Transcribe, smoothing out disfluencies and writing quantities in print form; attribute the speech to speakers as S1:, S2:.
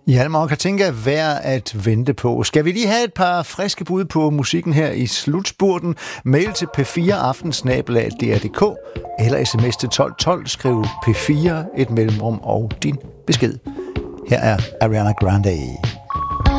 S1: Hjalmar Katinka værd at vente på. Skal vi lige have et par friske bud på musikken her i slutspurten? Mail til p4aften@dr.dk eller sms til 1212, skriv P4, et mellemrum og din besked. Her er Ariana Grande.